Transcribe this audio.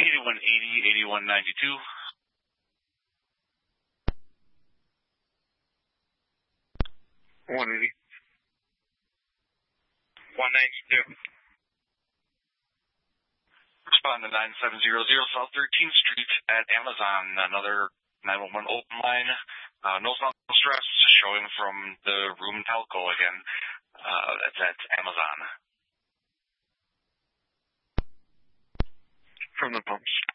8180, 8192. 180. 192. Respond to 9700 South 13th Street at Amazon. Another 911 open line. No sound stress showing from the room telco again. That's at Amazon. From the pumps.